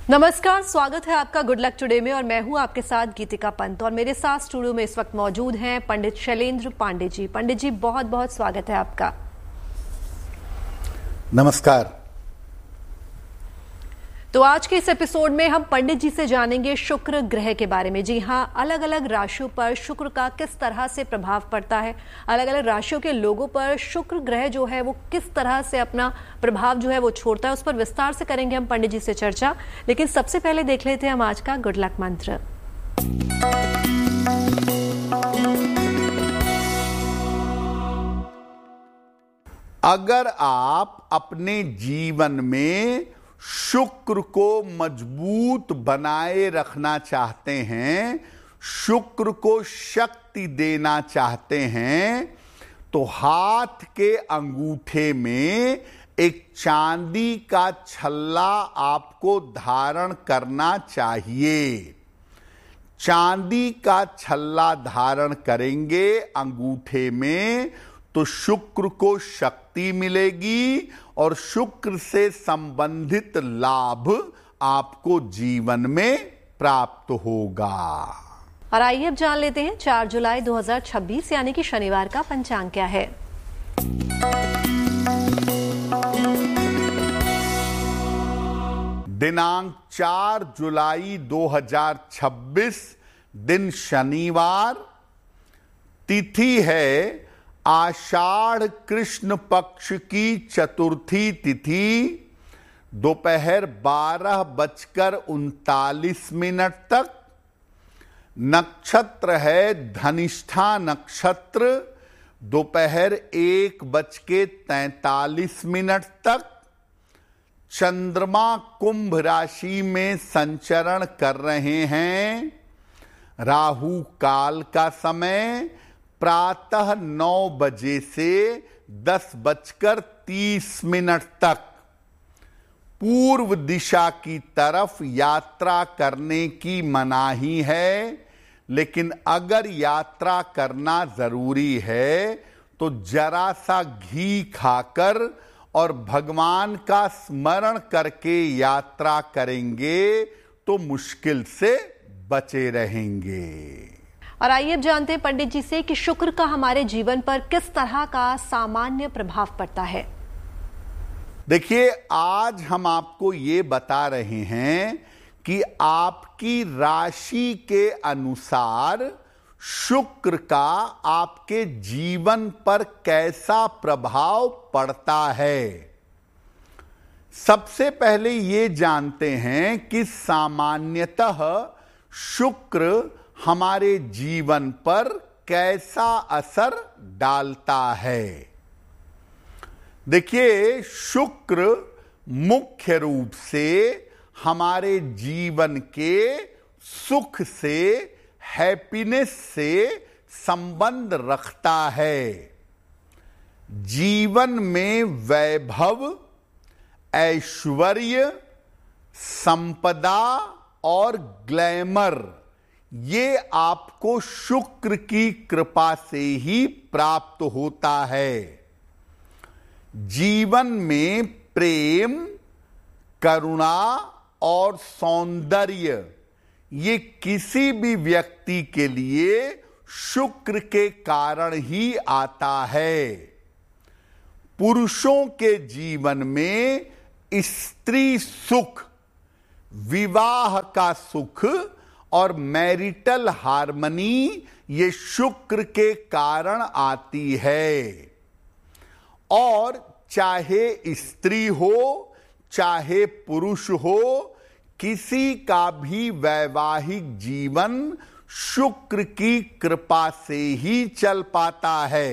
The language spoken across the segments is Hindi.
नमस्कार, स्वागत है आपका गुड लक टुडे में और मैं हूं आपके साथ गीतिका पंत। और मेरे साथ स्टूडियो में इस वक्त मौजूद हैं पंडित शैलेंद्र पांडे जी। पंडित जी, बहुत बहुत स्वागत है आपका। नमस्कार। तो आज के इस एपिसोड में हम पंडित जी से जानेंगे शुक्र ग्रह के बारे में। जी हाँ, अलग अलग राशियों पर शुक्र का किस तरह से प्रभाव पड़ता है, अलग अलग राशियों के लोगों पर शुक्र ग्रह जो है वो किस तरह से अपना प्रभाव जो है वो छोड़ता है, उस पर विस्तार से करेंगे हम पंडित जी से चर्चा। लेकिन सबसे पहले देख लेते हैं हम आज का गुड लक मंत्र। अगर आप अपने जीवन में शुक्र को मजबूत बनाए रखना चाहते हैं, शुक्र को शक्ति देना चाहते हैं, तो हाथ के अंगूठे में एक चांदी का छल्ला आपको धारण करना चाहिए। चांदी का छल्ला धारण करेंगे अंगूठे में तो शुक्र को शक्ति मिलेगी और शुक्र से संबंधित लाभ आपको जीवन में प्राप्त होगा। और आइए अब जान लेते हैं 4 जुलाई 2026 यानी कि शनिवार का पंचांग क्या है। दिनांक 4 जुलाई 2026, दिन शनिवार, तिथि है आषाढ़ कृष्ण पक्ष की चतुर्थी तिथि, दोपहर 12:39 तक। नक्षत्र है धनिष्ठा नक्षत्र, दोपहर 1:43 तक। चंद्रमा कुंभ राशि में संचरण कर रहे हैं। राहु काल का समय प्रातः 9 बजे से 10:30 तक। पूर्व दिशा की तरफ यात्रा करने की मनाही है, लेकिन अगर यात्रा करना जरूरी है तो जरा सा घी खाकर और भगवान का स्मरण करके यात्रा करेंगे तो मुश्किल से बचे रहेंगे। और आइए अब जानते हैं पंडित जी से कि शुक्र का हमारे जीवन पर किस तरह का सामान्य प्रभाव पड़ता है। देखिए, आज हम आपको ये बता रहे हैं कि आपकी राशि के अनुसार शुक्र का आपके जीवन पर कैसा प्रभाव पड़ता है। सबसे पहले ये जानते हैं कि सामान्यतः शुक्र हमारे जीवन पर कैसा असर डालता है। देखिए, शुक्र मुख्य रूप से हमारे जीवन के सुख से, हैप्पीनेस से संबंध रखता है। जीवन में वैभव, ऐश्वर्य, संपदा और ग्लैमर ये आपको शुक्र की कृपा से ही प्राप्त होता है। जीवन में प्रेम, करुणा और सौंदर्य ये किसी भी व्यक्ति के लिए शुक्र के कारण ही आता है। पुरुषों के जीवन में स्त्री सुख, विवाह का सुख और मैरिटल हार्मनी ये शुक्र के कारण आती है। और चाहे स्त्री हो चाहे पुरुष हो, किसी का भी वैवाहिक जीवन शुक्र की कृपा से ही चल पाता है।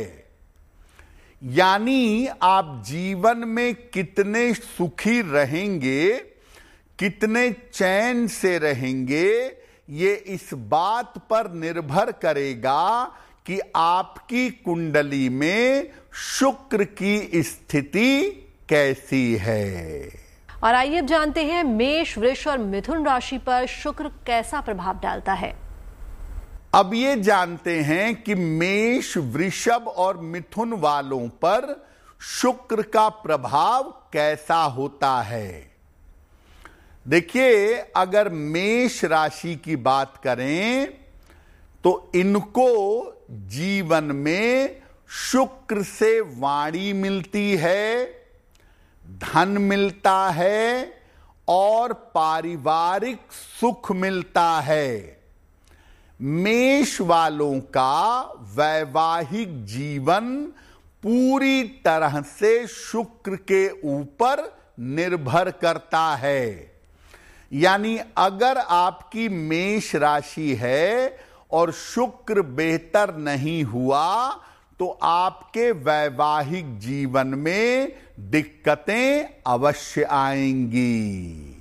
यानी आप जीवन में कितने सुखी रहेंगे, कितने चैन से रहेंगे, ये इस बात पर निर्भर करेगा कि आपकी कुंडली में शुक्र की स्थिति कैसी है। और आइए अब जानते हैं मेष, वृष और मिथुन राशि पर शुक्र कैसा प्रभाव डालता है। अब ये जानते हैं कि मेष, वृषभ और मिथुन वालों पर शुक्र का प्रभाव कैसा होता है। देखिए, अगर मेष राशि की बात करें तो इनको जीवन में शुक्र से वाणी मिलती है, धन मिलता है और पारिवारिक सुख मिलता है। मेष वालों का वैवाहिक जीवन पूरी तरह से शुक्र के ऊपर निर्भर करता है। यानी अगर आपकी मेष राशि है और शुक्र बेहतर नहीं हुआ तो आपके वैवाहिक जीवन में दिक्कतें अवश्य आएंगी।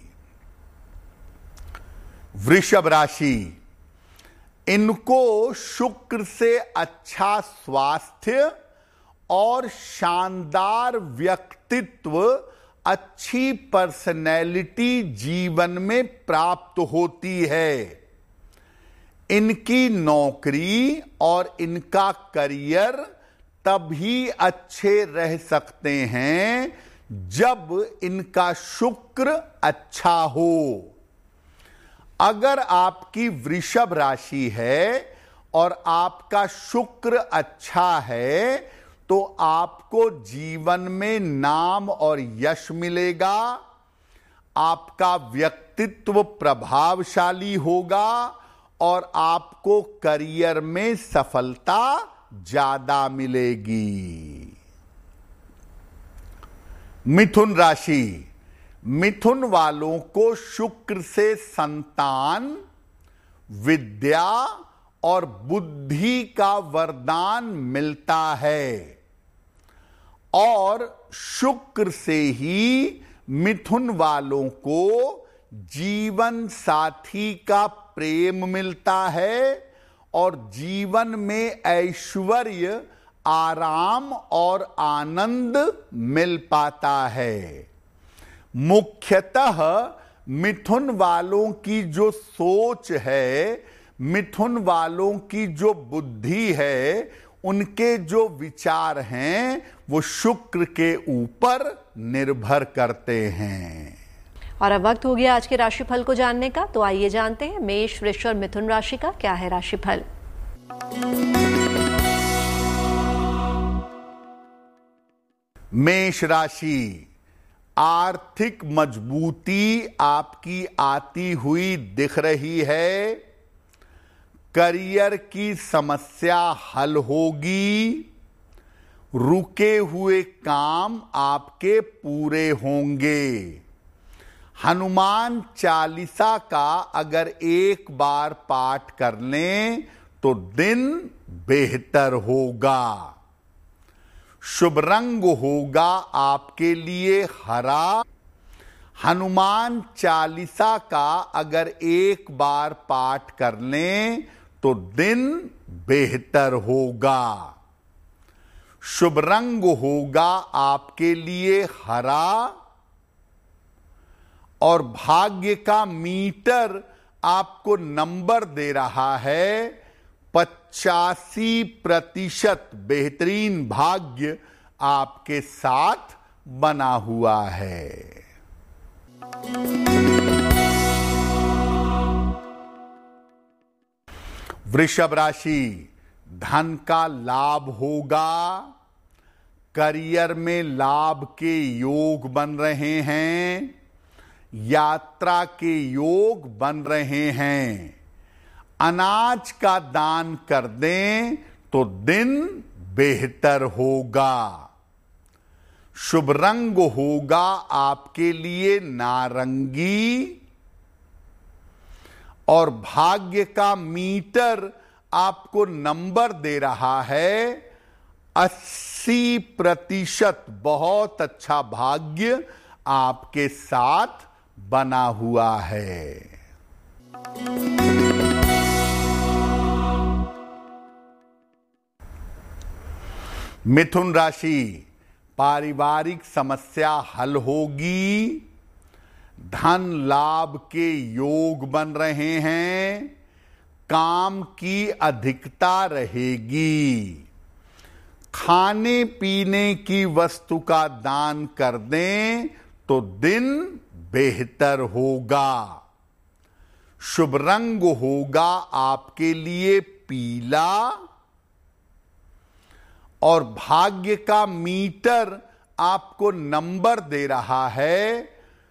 वृषभ राशि, इनको शुक्र से अच्छा स्वास्थ्य और शानदार व्यक्तित्व, अच्छी पर्सनैलिटी जीवन में प्राप्त होती है। इनकी नौकरी और इनका करियर तभी अच्छे रह सकते हैं जब इनका शुक्र अच्छा हो। अगर आपकी वृषभ राशि है और आपका शुक्र अच्छा है तो आपको जीवन में नाम और यश मिलेगा, आपका व्यक्तित्व प्रभावशाली होगा और आपको करियर में सफलता ज्यादा मिलेगी। मिथुन राशि, मिथुन वालों को शुक्र से संतान, विद्या और बुद्धि का वरदान मिलता है और शुक्र से ही मिथुन वालों को जीवन साथी का प्रेम मिलता है और जीवन में ऐश्वर्य, आराम और आनंद मिल पाता है। मुख्यतः मिथुन वालों की जो सोच है, मिथुन वालों की जो बुद्धि है, उनके जो विचार हैं वो शुक्र के ऊपर निर्भर करते हैं। और अब वक्त हो गया आज के राशिफल को जानने का, तो आइए जानते हैं मेष, वृष और मिथुन राशि का क्या है राशिफल। मेष राशि, आर्थिक मजबूती आपकी आती हुई दिख रही है। करियर की समस्या हल होगी। रुके हुए काम आपके पूरे होंगे। हनुमान चालीसा का अगर एक बार पाठ कर लें तो दिन बेहतर होगा। शुभ रंग होगा आपके लिए हरा। हनुमान चालीसा का अगर एक बार पाठ कर लें तो दिन बेहतर होगा। शुभ रंग होगा आपके लिए हरा और भाग्य का मीटर आपको नंबर दे रहा है 85% बेहतरीन भाग्य आपके साथ बना हुआ है। वृषभ राशि, धन का लाभ होगा। करियर में लाभ के योग बन रहे हैं। यात्रा के योग बन रहे हैं। अनाज का दान कर दें तो दिन बेहतर होगा। शुभ रंग होगा आपके लिए नारंगी और भाग्य का मीटर आपको नंबर दे रहा है 80%। बहुत अच्छा भाग्य आपके साथ बना हुआ है। मिथुन राशि, पारिवारिक समस्या हल होगी। धन लाभ के योग बन रहे हैं। काम की अधिकता रहेगी। खाने पीने की वस्तु का दान कर दें तो दिन बेहतर होगा। शुभ रंग होगा आपके लिए पीला और भाग्य का मीटर आपको नंबर दे रहा है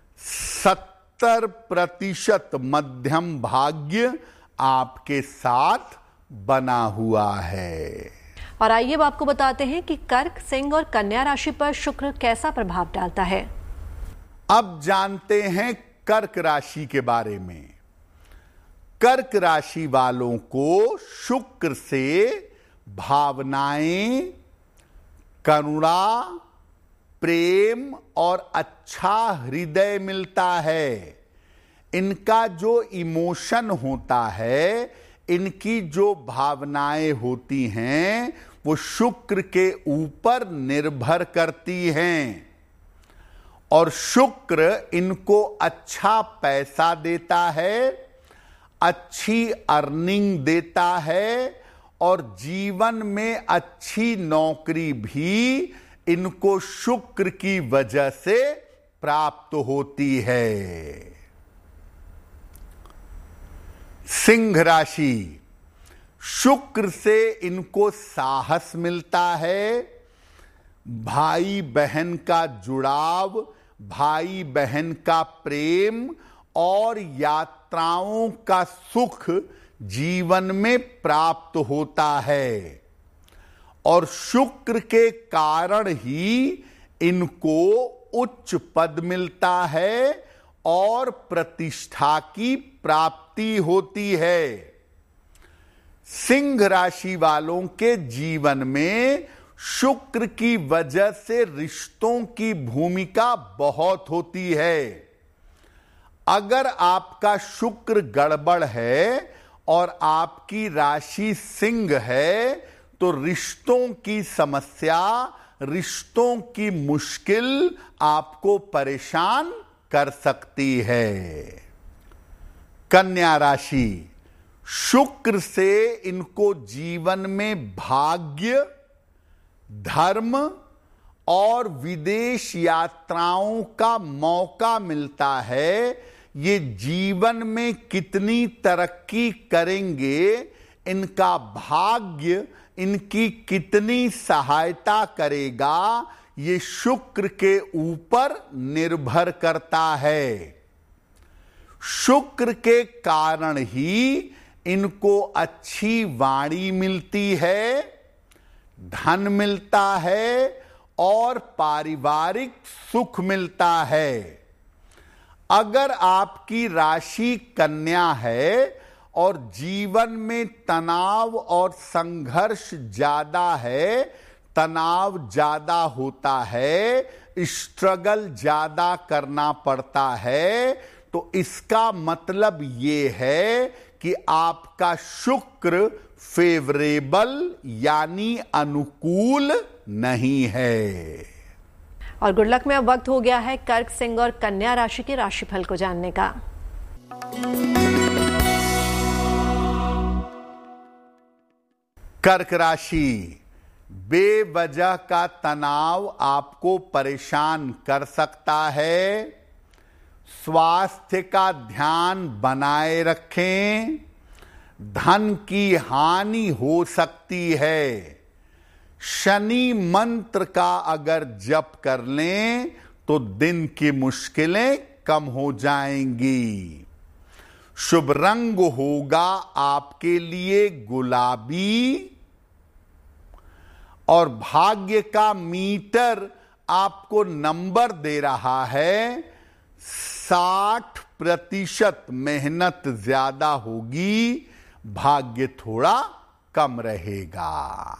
70% मध्यम भाग्य आपके साथ बना हुआ है। और आइए अब आपको बताते हैं कि कर्क, सिंह और कन्या राशि पर शुक्र कैसा प्रभाव डालता है। अब जानते हैं कर्क राशि के बारे में। कर्क राशि वालों को शुक्र से भावनाएं, करुणा, प्रेम और अच्छा हृदय मिलता है। इनका जो इमोशन होता है, इनकी जो भावनाएं होती हैं, वो शुक्र के ऊपर निर्भर करती हैं और शुक्र इनको अच्छा पैसा देता है, अच्छी अर्निंग देता है और जीवन में अच्छी नौकरी भी इनको शुक्र की वजह से प्राप्त होती है। सिंह राशि, शुक्र से इनको साहस मिलता है, भाई बहन का जुड़ाव, भाई बहन का प्रेम और यात्राओं का सुख जीवन में प्राप्त होता है और शुक्र के कारण ही इनको उच्च पद मिलता है और प्रतिष्ठा की प्राप्ति होती है। सिंह राशि वालों के जीवन में शुक्र की वजह से रिश्तों की भूमिका बहुत होती है। अगर आपका शुक्र गड़बड़ है और आपकी राशि सिंह है तो रिश्तों की समस्या, रिश्तों की मुश्किल आपको परेशान कर सकती है। कन्या राशि, शुक्र से इनको जीवन में भाग्य, धर्म और विदेश यात्राओं का मौका मिलता है। ये जीवन में कितनी तरक्की करेंगे, इनका भाग्य इनकी कितनी सहायता करेगा, ये शुक्र के ऊपर निर्भर करता है। शुक्र के कारण ही इनको अच्छी वाणी मिलती है, धन मिलता है और पारिवारिक सुख मिलता है। अगर आपकी राशि कन्या है और जीवन में तनाव और संघर्ष ज्यादा है, तनाव ज्यादा होता है, स्ट्रगल ज्यादा करना पड़ता है, तो इसका मतलब ये है कि आपका शुक्र फेवरेबल यानी अनुकूल नहीं है। और गुड लक में अब वक्त हो गया है कर्क, सिंह और कन्या राशि के राशिफल को जानने का। कर्क राशि, बेवजह का तनाव आपको परेशान कर सकता है। स्वास्थ्य का ध्यान बनाए रखें। धन की हानि हो सकती है। शनि मंत्र का अगर जप कर लें तो दिन की मुश्किलें कम हो जाएंगी। शुभ रंग होगा आपके लिए गुलाबी और भाग्य का मीटर आपको नंबर दे रहा है 60%। मेहनत ज्यादा होगी, भाग्य थोड़ा कम रहेगा।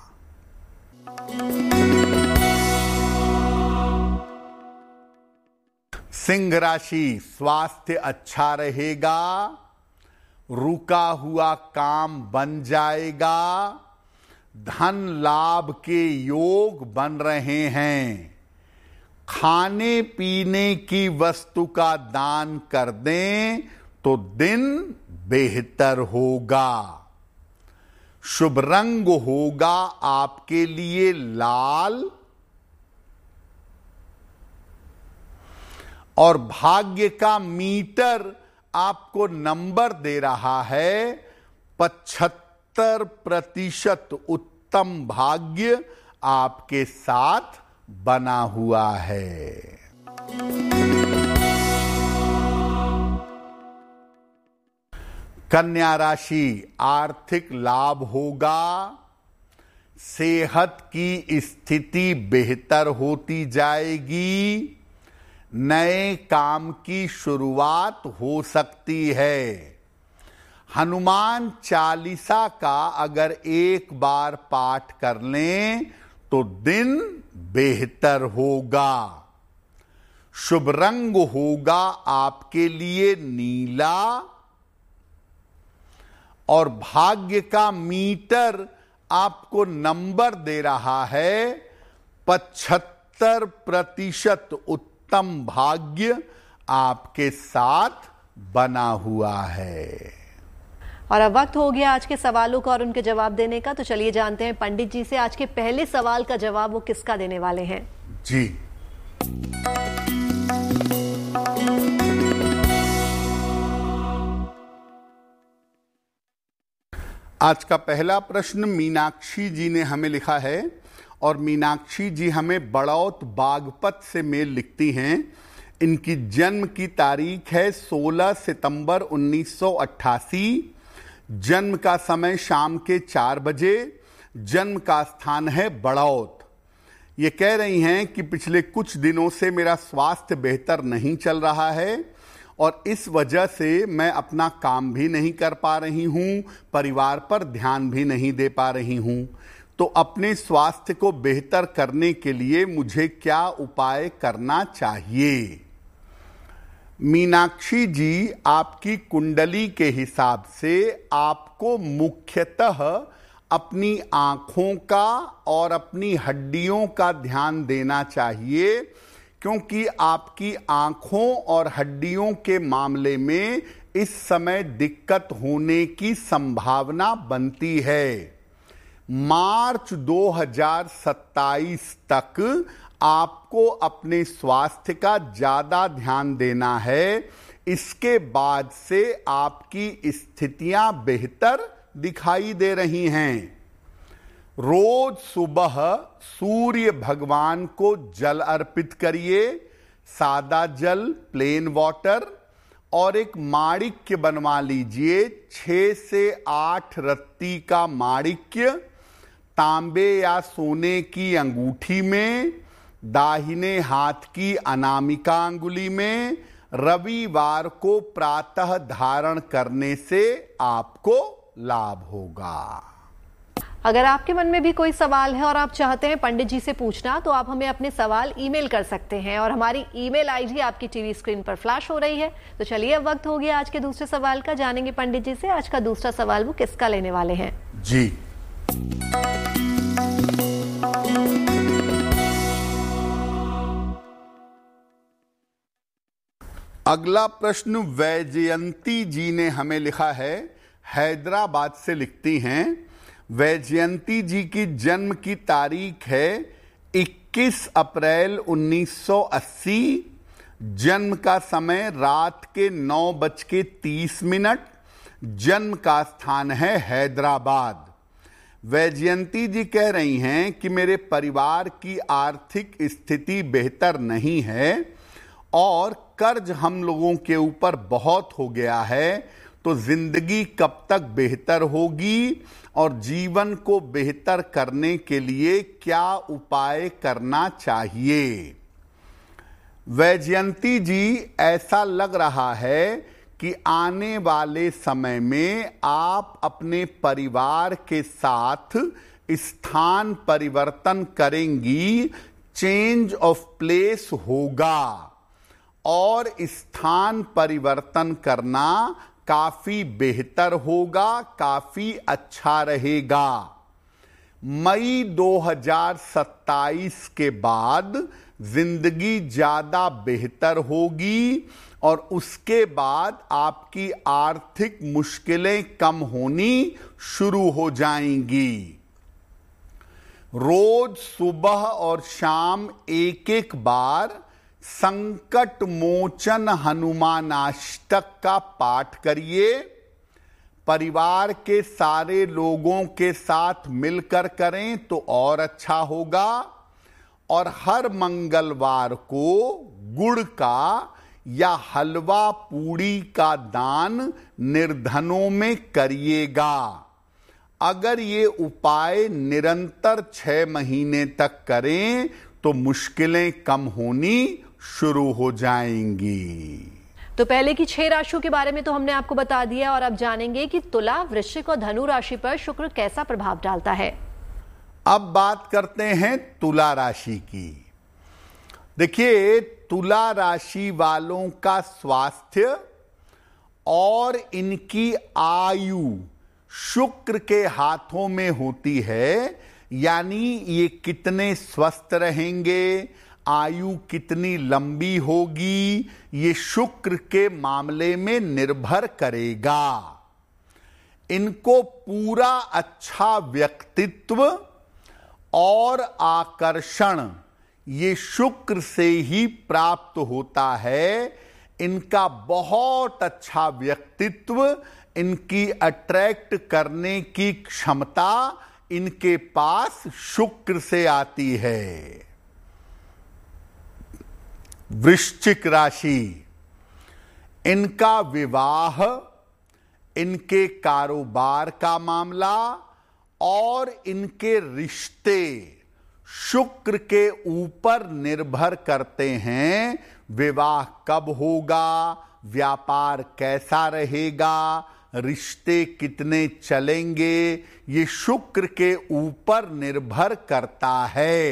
सिंह राशि, स्वास्थ्य अच्छा रहेगा, रुका हुआ काम बन जाएगा, धन लाभ के योग बन रहे हैं। खाने पीने की वस्तु का दान कर दें तो दिन बेहतर होगा। शुभ रंग होगा आपके लिए लाल और भाग्य का मीटर आपको नंबर दे रहा है 75% उत्तम भाग्य आपके साथ बना हुआ है। कन्या राशि, आर्थिक लाभ होगा, सेहत की स्थिति बेहतर होती जाएगी, नए काम की शुरुआत हो सकती है। हनुमान चालीसा का अगर एक बार पाठ कर लें तो दिन बेहतर होगा। शुभ रंग होगा आपके लिए नीला और भाग्य का मीटर आपको नंबर दे रहा है 75% उत्तम भाग्य आपके साथ बना हुआ है। और अब वक्त हो गया आज के सवालों का और उनके जवाब देने का, तो चलिए जानते हैं पंडित जी से आज के पहले सवाल का जवाब वो किसका देने वाले हैं। जी, आज का पहला प्रश्न मीनाक्षी जी ने हमें लिखा है और मीनाक्षी जी हमें बड़ौत बागपत से मेल लिखती हैं। इनकी जन्म की तारीख है 16 सितंबर 1988, जन्म का समय शाम के 4 बजे, जन्म का स्थान है बड़ौत। ये कह रही हैं कि पिछले कुछ दिनों से मेरा स्वास्थ्य बेहतर नहीं चल रहा है और इस वजह से मैं अपना काम भी नहीं कर पा रही हूँ, परिवार पर ध्यान भी नहीं दे पा रही हूँ। तो अपने स्वास्थ्य को बेहतर करने के लिए मुझे क्या उपाय करना चाहिए? मीनाक्षी जी, आपकी कुंडली के हिसाब से आपको मुख्यतः अपनी आंखों का और अपनी हड्डियों का ध्यान देना चाहिए, क्योंकि आपकी आंखों और हड्डियों के मामले में इस समय दिक्कत होने की संभावना बनती है। मार्च 2027 तक आपको अपने स्वास्थ्य का ज्यादा ध्यान देना है। इसके बाद से आपकी स्थितियां बेहतर दिखाई दे रही हैं। रोज सुबह सूर्य भगवान को जल अर्पित करिए, सादा जल, प्लेन वाटर, और एक माणिक्य बनवा लीजिए, 6 से 8 रत्ती का माणिक्य तांबे या सोने की अंगूठी में, दाहिने हाथ की अनामिका अंगुली में, रविवार को प्रातः धारण करने से आपको लाभ होगा। अगर आपके मन में भी कोई सवाल है और आप चाहते हैं पंडित जी से पूछना, तो आप हमें अपने सवाल ईमेल कर सकते हैं और हमारी ईमेल आईडी आपकी टीवी स्क्रीन पर फ्लैश हो रही है। तो चलिए अब वक्त हो गया आज के दूसरे सवाल का। जानेंगे पंडित जी से आज का दूसरा सवाल वो किसका लेने वाले हैं। जी, अगला प्रश्न वैजयंती जी ने हमें लिखा है, हैदराबाद से लिखती हैं। वैजयंती जी की जन्म की तारीख है 21 अप्रैल 1980, जन्म का समय रात के 9:30, जन्म का स्थान है हैदराबाद। वैजयंती जी कह रही हैं कि मेरे परिवार की आर्थिक स्थिति बेहतर नहीं है और कर्ज हम लोगों के ऊपर बहुत हो गया है, तो जिंदगी कब तक बेहतर होगी और जीवन को बेहतर करने के लिए क्या उपाय करना चाहिए? वैजयंती जी, ऐसा लग रहा है कि आने वाले समय में आप अपने परिवार के साथ स्थान परिवर्तन करेंगी, चेंज ऑफ प्लेस होगा और स्थान परिवर्तन करना काफी बेहतर होगा, काफी अच्छा रहेगा। मई 2027 के बाद जिंदगी ज्यादा बेहतर होगी और उसके बाद आपकी आर्थिक मुश्किलें कम होनी शुरू हो जाएंगी। रोज सुबह और शाम एक बार संकट मोचन हनुमानाष्टक का पाठ करिए। परिवार के सारे लोगों के साथ मिलकर करें तो और अच्छा होगा। और हर मंगलवार को गुड़ का या हलवा पूड़ी का दान निर्धनों में करिएगा। अगर ये उपाय निरंतर 6 महीने तक करें तो मुश्किलें कम होनी शुरू हो जाएंगी। तो पहले की 6 राशियों के बारे में तो हमने आपको बता दिया, और अब जानेंगे कि तुला, वृश्चिक और धनु राशि पर शुक्र कैसा प्रभाव डालता है। अब बात करते हैं तुला राशि की। देखिए, तुला राशि वालों का स्वास्थ्य और इनकी आयु शुक्र के हाथों में होती है। यानी ये कितने स्वस्थ रहेंगे, आयु कितनी लंबी होगी, ये शुक्र के मामले में निर्भर करेगा। इनको पूरा अच्छा व्यक्तित्व और आकर्षण ये शुक्र से ही प्राप्त होता है। इनका बहुत अच्छा व्यक्तित्व, इनकी अट्रैक्ट करने की क्षमता इनके पास शुक्र से आती है। वृश्चिक राशि, इनका विवाह, इनके कारोबार का मामला और इनके रिश्ते शुक्र के ऊपर निर्भर करते हैं। विवाह कब होगा, व्यापार कैसा रहेगा, रिश्ते कितने चलेंगे, ये शुक्र के ऊपर निर्भर करता है।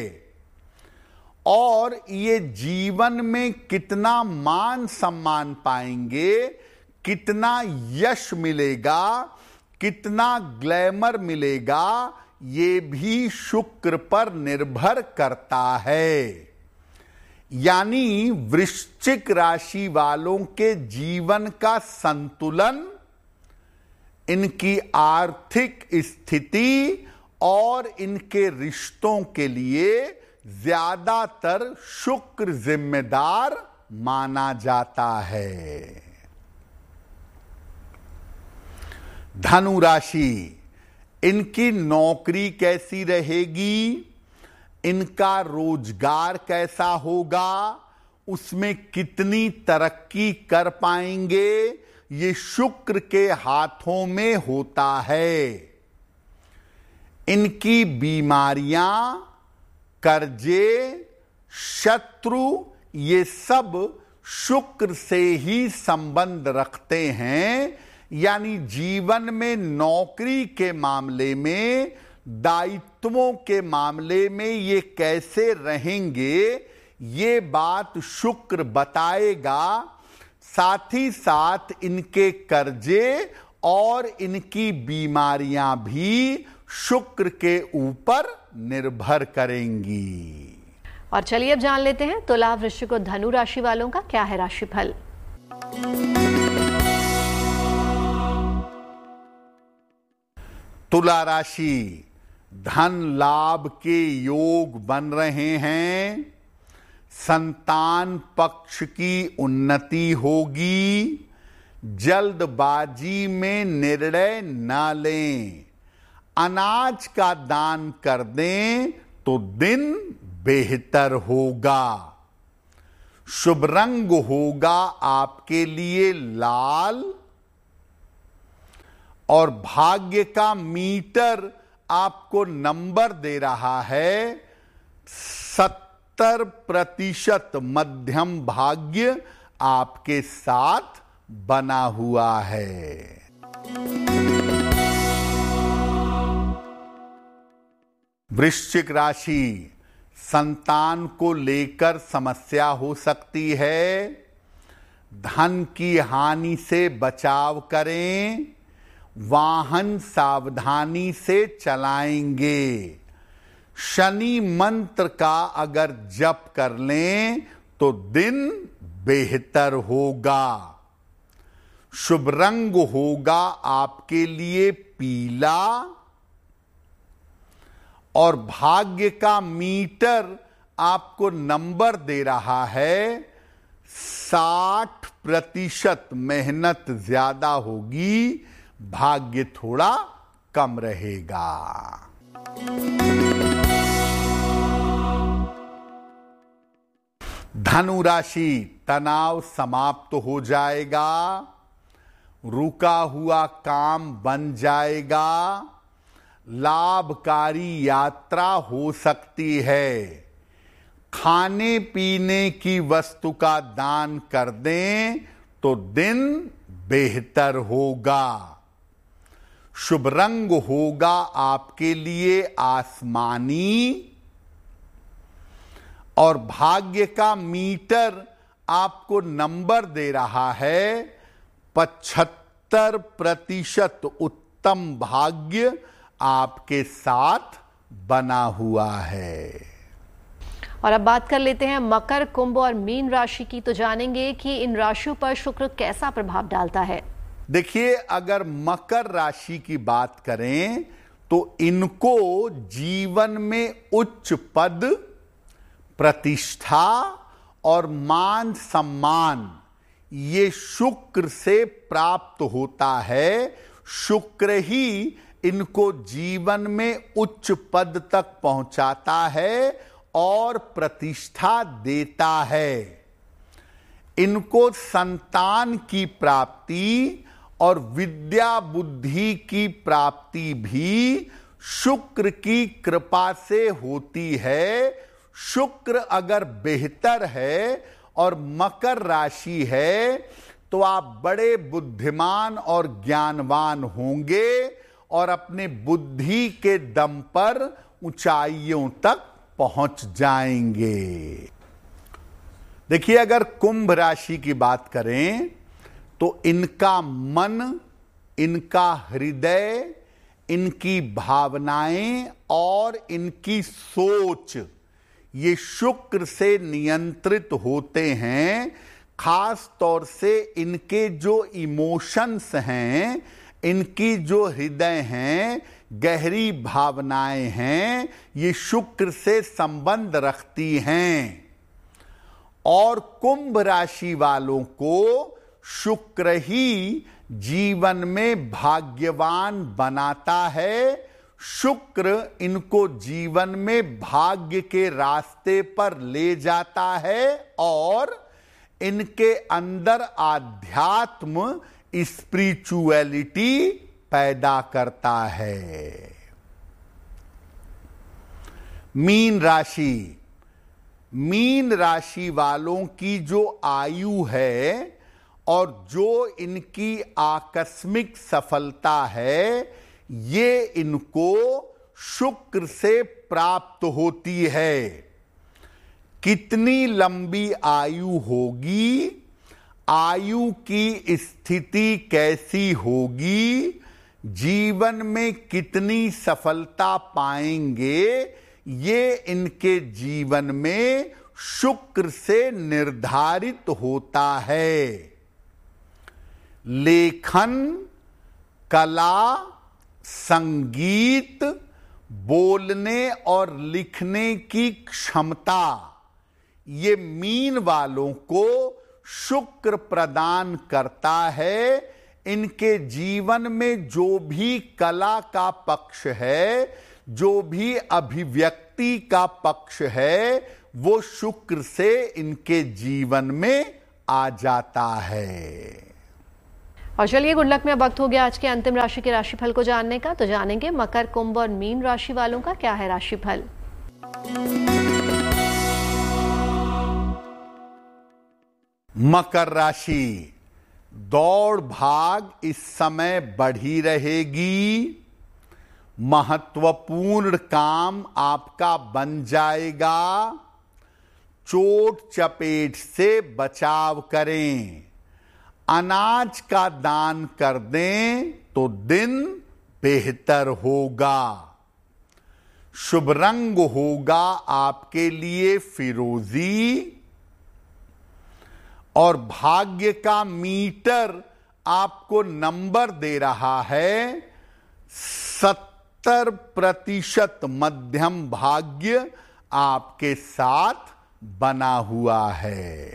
और ये जीवन में कितना मान सम्मान पाएंगे, कितना यश मिलेगा, कितना ग्लैमर मिलेगा, ये भी शुक्र पर निर्भर करता है। यानी वृश्चिक राशि वालों के जीवन का संतुलन, इनकी आर्थिक स्थिति और इनके रिश्तों के लिए ज्यादातर शुक्र जिम्मेदार माना जाता है। धनु राशि, इनकी नौकरी कैसी रहेगी, इनका रोजगार कैसा होगा, उसमें कितनी तरक्की कर पाएंगे, ये शुक्र के हाथों में होता है। इनकी बीमारियां, कर्जे, शत्रु, ये सब शुक्र से ही संबंध रखते हैं। यानी जीवन में नौकरी के मामले में, दायित्वों के मामले में ये कैसे रहेंगे, ये बात शुक्र बताएगा। साथ ही साथ इनके कर्जे और इनकी बीमारियां भी शुक्र के ऊपर निर्भर करेंगी। और चलिए अब जान लेते हैं तुला, वृश्चिक और धनु राशि वालों का क्या है राशिफल। तुला राशि, धन लाभ के योग बन रहे हैं। संतान पक्ष की उन्नति होगी। जल्दबाजी में निर्णय न लें। अनाज का दान कर दें तो दिन बेहतर होगा। शुभ रंग होगा आपके लिए लाल। और भाग्य का मीटर आपको नंबर दे रहा है 70% मध्यम भाग्य आपके साथ बना हुआ है। वृश्चिक राशि, संतान को लेकर समस्या हो सकती है। धन की हानि से बचाव करें। वाहन सावधानी से चलाएंगे। शनि मंत्र का अगर जप कर लें तो दिन बेहतर होगा। शुभ रंग होगा आपके लिए पीला। और भाग्य का मीटर आपको नंबर दे रहा है 60% मेहनत ज्यादा होगी, भाग्य थोड़ा कम रहेगा। धनु राशि, तनाव समाप्त हो जाएगा, रुका हुआ काम बन जाएगा, लाभकारी यात्रा हो सकती है। खाने पीने की वस्तु का दान कर दें तो दिन बेहतर होगा। शुभ रंग होगा आपके लिए आसमानी, और भाग्य का मीटर आपको नंबर दे रहा है 75% उत्तम भाग्य आपके साथ बना हुआ है। और अब बात कर लेते हैं मकर, कुंभ और मीन राशि की। तो जानेंगे कि इन राशियों पर शुक्र कैसा प्रभाव डालता है। देखिए, अगर मकर राशि की बात करें तो इनको जीवन में उच्च पद, प्रतिष्ठा और मान सम्मान ये शुक्र से प्राप्त होता है। शुक्र ही इनको जीवन में उच्च पद तक पहुंचाता है और प्रतिष्ठा देता है। इनको संतान की प्राप्ति और विद्या बुद्धि की प्राप्ति भी शुक्र की कृपा से होती है। शुक्र अगर बेहतर है और मकर राशि है तो आप बड़े बुद्धिमान और ज्ञानवान होंगे और अपने बुद्धि के दम पर ऊंचाइयों तक पहुंच जाएंगे। देखिए, अगर कुंभ राशि की बात करें तो इनका मन, इनका हृदय, इनकी भावनाएं और इनकी सोच ये शुक्र से नियंत्रित होते हैं। खास तौर से इनके जो इमोशंस हैं, इनकी जो हृदय हैं, गहरी भावनाएं हैं, ये शुक्र से संबंध रखती हैं। और कुंभ राशि वालों को शुक्र ही जीवन में भाग्यवान बनाता है। शुक्र इनको जीवन में भाग्य के रास्ते पर ले जाता है और इनके अंदर आध्यात्म, स्पिरिचुअलिटी पैदा करता है। मीन राशि, मीन राशि वालों की जो आयु है और जो इनकी आकस्मिक सफलता है, ये इनको शुक्र से प्राप्त होती है। कितनी लंबी आयु होगी, आयु की स्थिति कैसी होगी, जीवन में कितनी सफलता पाएंगे, ये इनके जीवन में शुक्र से निर्धारित होता है। लेखन, कला, संगीत, बोलने और लिखने की क्षमता, ये मीन वालों को शुक्र प्रदान करता है। इनके जीवन में जो भी कला का पक्ष है, जो भी अभिव्यक्ति का पक्ष है, वो शुक्र से इनके जीवन में आ जाता है। और चलिए, गुड लक में वक्त हो गया आज के अंतिम राशि के राशिफल को जानने का। तो जानेंगे मकर, कुंभ और मीन राशि वालों का क्या है राशिफल। मकर राशि, दौड़ भाग इस समय बढ़ी रहेगी। महत्वपूर्ण काम आपका बन जाएगा। चोट चपेट से बचाव करें। अनाज का दान कर दें तो दिन बेहतर होगा। शुभ रंग होगा आपके लिए फिरोजी, और भाग्य का मीटर आपको नंबर दे रहा है 70% मध्यम भाग्य आपके साथ बना हुआ है।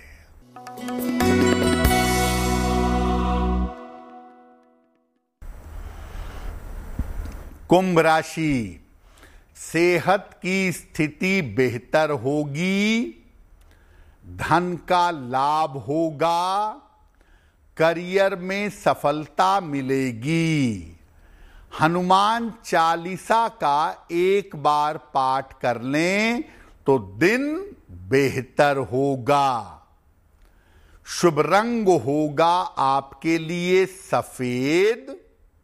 कुंभ राशि, सेहत की स्थिति बेहतर होगी, धन का लाभ होगा, करियर में सफलता मिलेगी। हनुमान चालीसा का एक बार पाठ कर लें तो दिन बेहतर होगा। शुभ रंग होगा आपके लिए सफेद,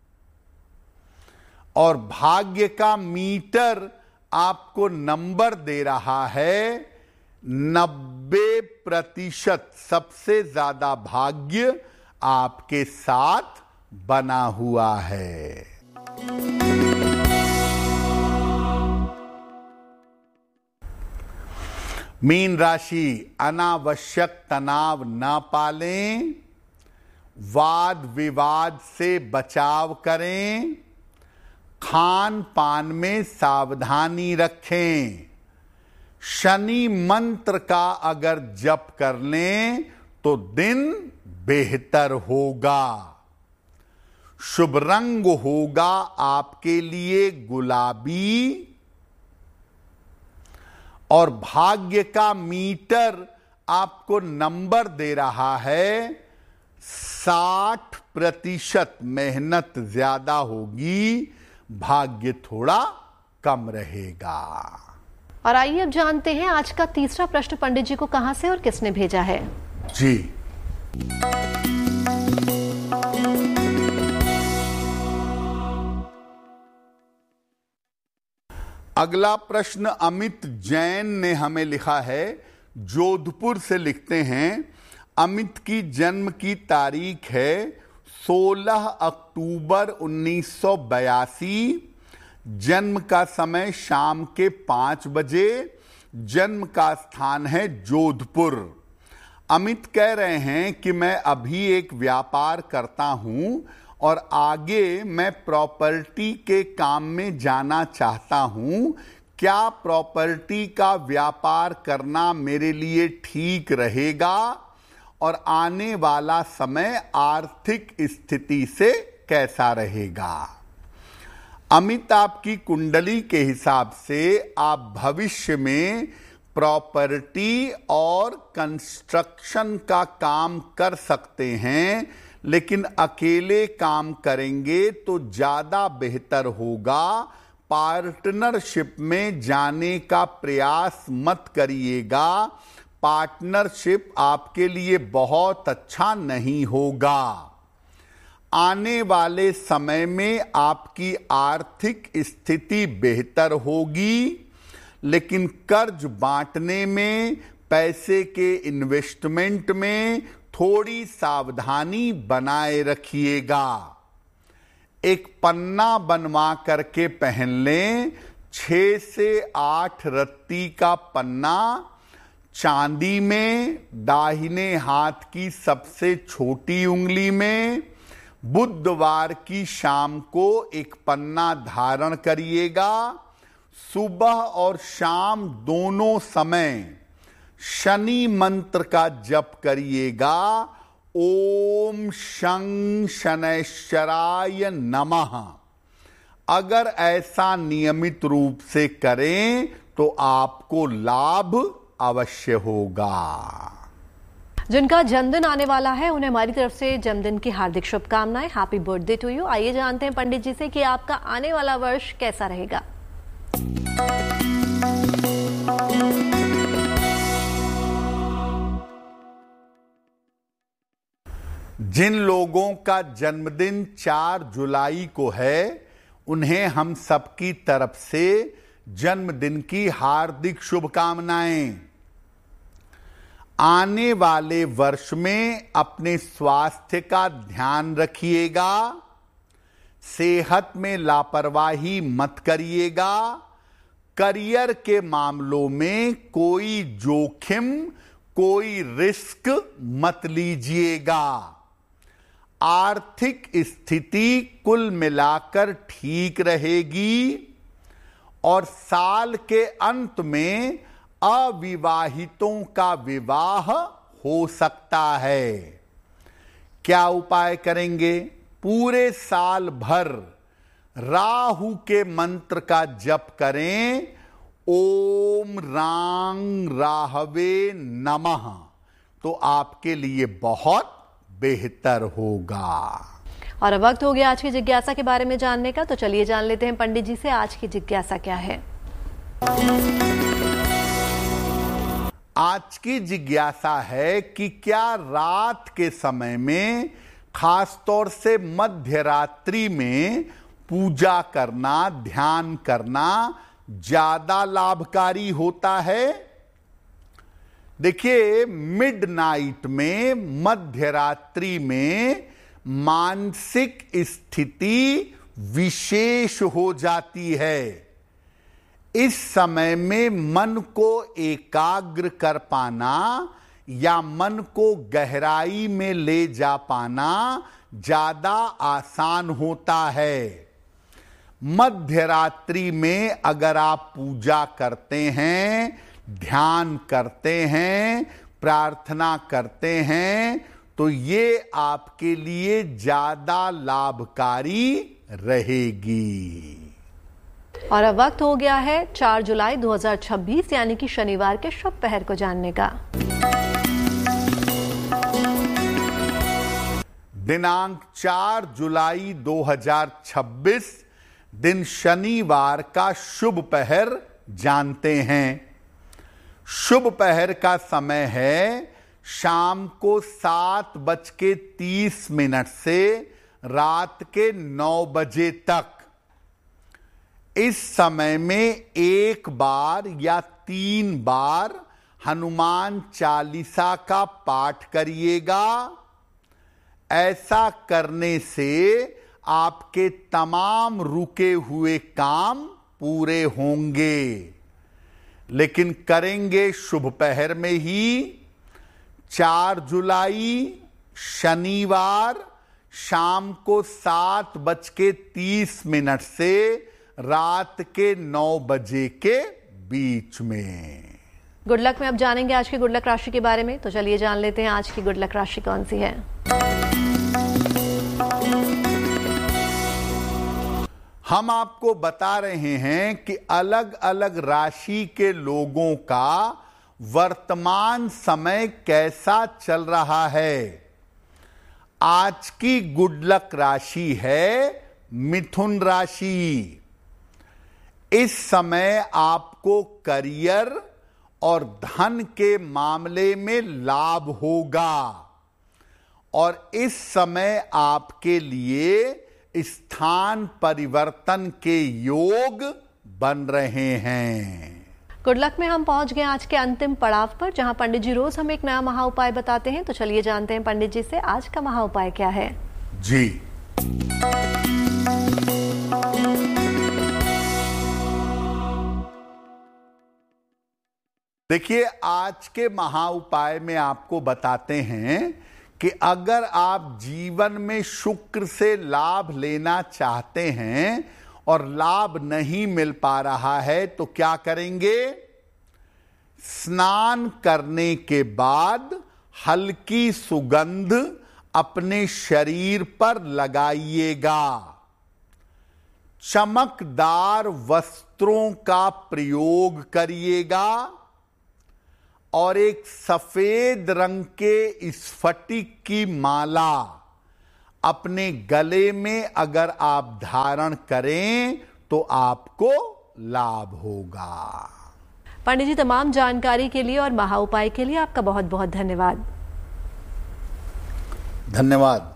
और भाग्य का मीटर आपको नंबर दे रहा है 90%। सबसे ज्यादा भाग्य आपके साथ बना हुआ है। मीन राशि, अनावश्यक तनाव न पालें, वाद विवाद से बचाव करें, खान पान में सावधानी रखें। शनि मंत्र का अगर जप कर लें तो दिन बेहतर होगा। शुभ रंग होगा आपके लिए गुलाबी, और भाग्य का मीटर आपको नंबर दे रहा है 60%। मेहनत ज्यादा होगी, भाग्य थोड़ा कम रहेगा। और आइए अब जानते हैं आज का तीसरा प्रश्न पंडित जी को कहां से और किसने भेजा है। जी, अगला प्रश्न अमित जैन ने हमें लिखा है, जोधपुर से लिखते हैं। अमित की जन्म की तारीख है 16 अक्टूबर 1982। जन्म का समय शाम के 5 बजे। जन्म का स्थान है जोधपुर। अमित कह रहे हैं कि मैं अभी एक व्यापार करता हूं और आगे मैं प्रॉपर्टी के काम में जाना चाहता हूं। क्या प्रॉपर्टी का व्यापार करना मेरे लिए ठीक रहेगा और आने वाला समय आर्थिक स्थिति से कैसा रहेगा? अमित, आपकी कुंडली के हिसाब से आप भविष्य में प्रॉपर्टी और कंस्ट्रक्शन का काम कर सकते हैं, लेकिन अकेले काम करेंगे तो ज्यादा बेहतर होगा। पार्टनरशिप में जाने का प्रयास मत करिएगा। पार्टनरशिप आपके लिए बहुत अच्छा नहीं होगा। आने वाले समय में आपकी आर्थिक स्थिति बेहतर होगी, लेकिन कर्ज बांटने में, पैसे के इन्वेस्टमेंट में थोड़ी सावधानी बनाए रखिएगा। एक पन्ना बनवा करके पहन लें, 6 से 8 रत्ती का पन्ना, चांदी में, दाहिने हाथ की सबसे छोटी उंगली में। बुधवार की शाम को एक पन्ना धारण करिएगा। सुबह और शाम दोनों समय शनि मंत्र का जप करिएगा। ओम शं शनैश्चराय नमः। अगर ऐसा नियमित रूप से करें तो आपको लाभ अवश्य होगा। जिनका जन्मदिन आने वाला है उन्हें हमारी तरफ से जन्मदिन की हार्दिक शुभकामनाएं। Happy birthday to you. आइए जानते हैं पंडित जी से कि आपका आने वाला वर्ष कैसा रहेगा। जिन लोगों का जन्मदिन 4 जुलाई को है, उन्हें हम सबकी तरफ से जन्मदिन की हार्दिक शुभकामनाएं। आने वाले वर्ष में अपने स्वास्थ्य का ध्यान रखिएगा। सेहत में लापरवाही मत करिएगा। करियर के मामलों में कोई जोखिम, कोई रिस्क मत लीजिएगा। आर्थिक स्थिति कुल मिलाकर ठीक रहेगी और साल के अंत में अविवाहितों का विवाह हो सकता है। क्या उपाय करेंगे? पूरे साल भर राहु के मंत्र का जप करें, ओम रांग राहवे नमः, तो आपके लिए बहुत बेहतर होगा। और अब वक्त हो गया आज की जिज्ञासा के बारे में जानने का, तो चलिए जान लेते हैं पंडित जी से आज की जिज्ञासा क्या है। आज की जिज्ञासा है कि क्या रात के समय में, खासतौर से मध्य रात्रि में पूजा करना, ध्यान करना ज्यादा लाभकारी होता है? देखिए, मिडनाइट में, मध्य रात्रि में मानसिक स्थिति विशेष हो जाती है। इस समय में मन को एकाग्र कर पाना या मन को गहराई में ले जा पाना ज्यादा आसान होता है। मध्य रात्रि में अगर आप पूजा करते हैं, ध्यान करते हैं, प्रार्थना करते हैं, तो ये आपके लिए ज्यादा लाभकारी रहेगी। और अब वक्त हो गया है 4 जुलाई 2026 यानी कि शनिवार के शुभ पहर को जानने का। दिनांक 4 जुलाई 2026 दिन शनिवार का शुभ पहर जानते हैं। शुभ पहर का समय है शाम को 7:30 से रात के 9 बजे तक। इस समय में 1 बार या 3 बार हनुमान चालीसा का पाठ करिएगा। ऐसा करने से आपके तमाम रुके हुए काम पूरे होंगे। लेकिन करेंगे शुभ पहर में ही। 4 जुलाई शनिवार शाम को 7:30 से रात के 9 बजे के बीच में। गुड लक में अब जानेंगे आज की गुड लक राशि के बारे में, तो चलिए जान लेते हैं आज की गुड लक राशि कौन सी है। हम आपको बता रहे हैं कि अलग अलग राशि के लोगों का वर्तमान समय कैसा चल रहा है। आज की गुड लक राशि है मिथुन राशि। इस समय आपको करियर और धन के मामले में लाभ होगा और इस समय आपके लिए स्थान परिवर्तन के योग बन रहे हैं। गुड लक में हम पहुंच गए आज के अंतिम पड़ाव पर, जहां पंडित जी रोज हमें एक नया महा उपाय बताते हैं। तो चलिए जानते हैं पंडित जी से आज का महा उपाय क्या है। जी, देखिए, आज के महा उपाय में आपको बताते हैं कि अगर आप जीवन में शुक्र से लाभ लेना चाहते हैं और लाभ नहीं मिल पा रहा है तो क्या करेंगे? स्नान करने के बाद हल्की सुगंध अपने शरीर पर लगाइएगा। चमकदार वस्त्रों का प्रयोग करिएगा और एक सफेद रंग के स्फटिक की माला अपने गले में अगर आप धारण करें तो आपको लाभ होगा। पंडित जी, तमाम जानकारी के लिए और महा उपाय के लिए आपका बहुत बहुत धन्यवाद। धन्यवाद।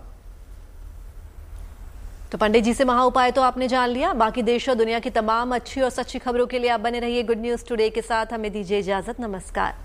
तो पंडित जी से महा उपाय तो आपने जान लिया। बाकी देश और दुनिया की तमाम अच्छी और सच्ची खबरों के लिए आप बने रहिए गुड न्यूज टुडे के साथ। हमें दीजिए इजाजत। नमस्कार।